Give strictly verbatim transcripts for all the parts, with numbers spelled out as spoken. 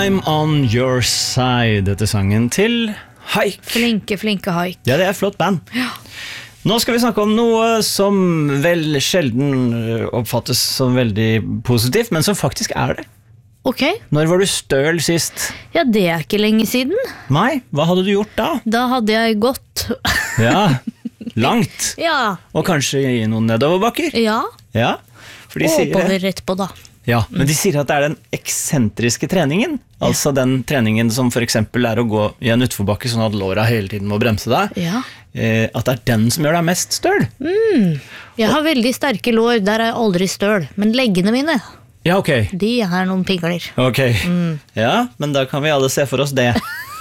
I'm on your side, dette sangen til Haik. Flinke, flinke Haik. Ja, det er et flott band. Ja. Nå skal vi snakke om noe som vel sjelden oppfattes som veldig positivt, men som faktisk er det. Ok. Når var du støl sist? Ja, det er ikke lenge siden. Nei, hva hadde du gjort da? Da hadde jeg gått. Ja, langt. Ja. Og kanskje i noen nedoverbakker. Ja. Ja, for de Og sier oppover det. rett på da. Ja, men de sier at det er den eksentriske treningen. Altså den treningen som for eksempel er å gå i en utforbakke sånn at låra hele tiden må bremse deg. Ja. Eh, at det er den som gjør deg mest støl. Mm. Jeg har veldig sterke lår, der er jeg aldri støl. Men leggene mine, Ja, ok. de er noen pingler. Ok. Ja, men da kan vi alle se for oss det.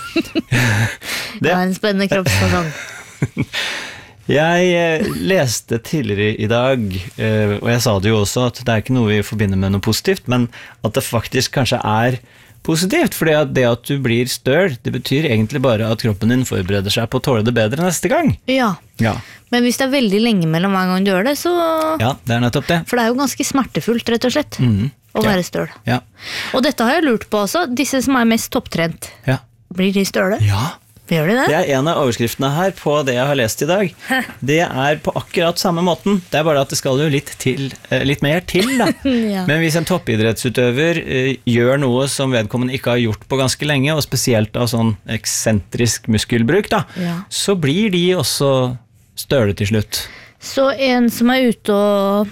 Det er en spennende kroppsfasong. Jeg eh, leste tidligere i dag, eh, og jeg sa det jo også, at det er ikke noe vi forbinder med noe positivt, men at det faktisk kanskje er positivt, fordi at det at du blir støl, det betyr egentlig bare at kroppen din forbereder seg på å tåle det bedre neste gang. Ja. Ja, Men hvis det er veldig lenge mellom hver gang du gjør det, så... ja det er nettopp det. For det er jo ganske smertefullt, rett og slett, Mhm. å Ja. være støl. Ja, Og dette har jeg lurt på også, disse som er mest topptrent, ja. blir de støle? Ja. Gjør de det? Det er en av overskriftene her på det jeg har lest i dag. Det er på akkurat samme måten. Det er bare at det skal jo litt, til, eh, litt mer til. Da. Ja. Men hvis en toppidrettsutøver eh, gjør noe som vedkommende ikke har gjort på ganske lenge, og spesielt av sånn eksentrisk muskelbruk, da, Ja. så blir de også støle til slutt. Så en som er ute og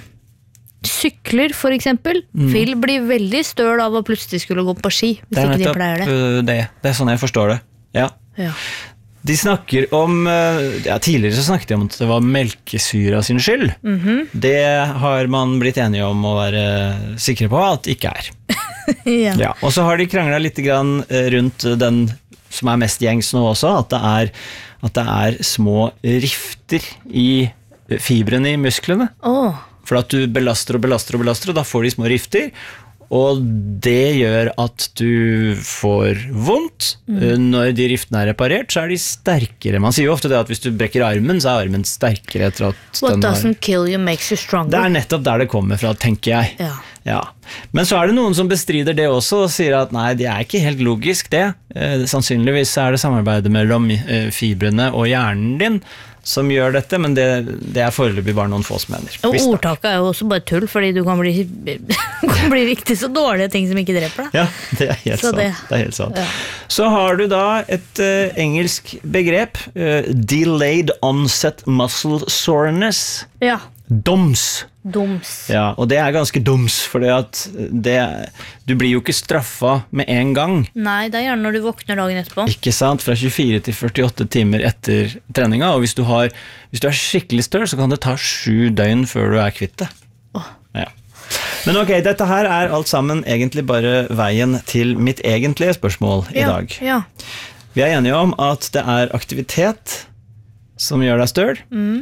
sykler, for eksempel, vil bli veldig støl av å plutselig skulle gå på ski, hvis Det er ikke de nettopp pleier det. eh, det. Det er sånn jeg forstår det. Ja. Ja. De snakker om, eh, ja, tidligere så snakket de om at det var melkesyra sin skyld. Det har man blitt enige om å være sikre på at det ikke er. Ja. Ja, og så har de kranglet litt grann eh, rundt den som er mest gjengs nå også, at det er, at det er små rifter i fibrene i musklene. Åh, For at du belaster og belaster og belaster, og da får de små rifter, og det gjør at du får vondt. Eh, Når de riftene er reparert, så er de sterkere. Man sier jo ofte det at hvis du brekker armen, så er armen sterkere etter at what den har... doesn't kill you makes you Det stronger. er nettopp der det kommer fra, tenker jeg. Ja. Ja. Men så er det noen som bestrider det også, og sier at nei, det er ikke helt logisk det. Eh, sannsynligvis er det samarbeidet mellom eh, fibrene og hjernen din som gjør dette, men det, det er foreløpig bare noen få som mener. Og Visst da. ordtaket er jo også bare tull, fordi du kan bli, kan bli riktig så dårlige ting som ikke dreper deg. Ja, det er helt Så sant. det- Det er helt sant. Ja. Så har du da et eh, engelsk begrep, eh, delayed onset muscle soreness, Ja, doms. doms. Ja, og det er ganske doms, for det, du blir jo ikke straffa med en gang. Nei, det er gjerne når du våkner dagen etterpå. Ikke sant? Fra tjuefire til førtiåtte timer etter treninga, og hvis du, har, hvis du er skikkelig støl, så kan det ta sju døgn før du er kvitt det. Åh. Ja. Men ok, dette her er alt sammen egentlig bare veien til mitt egentlige spørsmål i Ja, dag. ja. Vi er enige om at det er aktivitet som gjør deg støl.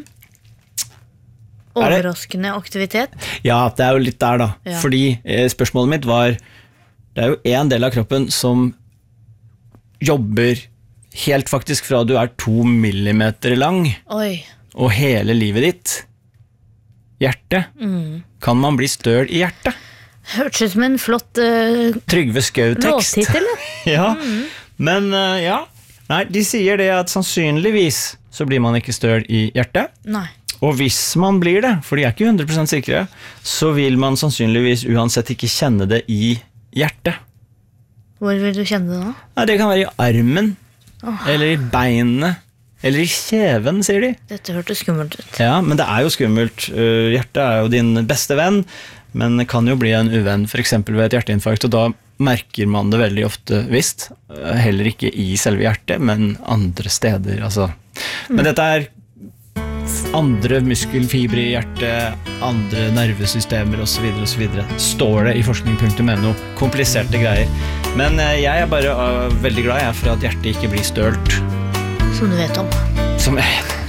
Er det- Overraskende aktivitet. Ja, det er jo litt der da. Ja. Fordi eh, spørsmålet mitt var, det er jo en del av kroppen som jobber helt faktisk fra du er to millimeter lang, Oi. og hele livet ditt. Hjertet. Kan man bli støl i hjertet? Hørtes ut som en flott uh, Trygve Skau-tekst. låttittel. Ja, men eh, ja. Nei, de sier det at sannsynligvis så blir man ikke støl i hjertet. Nei. Og hvis man blir det, for de er ikke hundre prosent sikre, så vil man sannsynligvis uansett ikke kjenne det i hjertet. Hvor vil du kjenne det da? Nei, det kan være i armen, eller i beinene, eller i kjeven, sier de. Dette hørtes skummelt ut. Ja, men det er jo skummelt. Uh, Hjertet er jo din beste venn, men det kan jo bli en uvenn, for eksempel ved et hjerteinfarkt, og da merker man det veldig ofte visst, uh, heller ikke i selve hjertet, men andre steder, altså. Men dette er andre muskelfibre i hjertet, andre nervesystemer og så videre og så videre. Står det i forskning punktum no, kompliserte greier. Men eh, jeg er bare uh, veldig glad jeg for at hjertet ikke blir stølt. Som du vet om. Som jeg